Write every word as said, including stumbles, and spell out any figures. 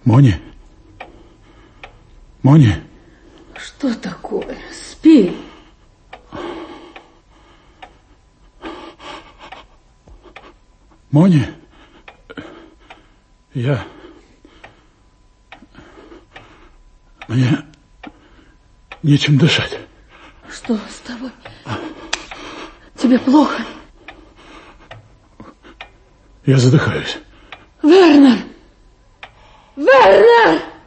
Мони? Мони? Что такое? Спи. Мони? Я... Мне нечем дышать. Что с тобой? Тебе плохо? Я задыхаюсь. Вернер! Вернер!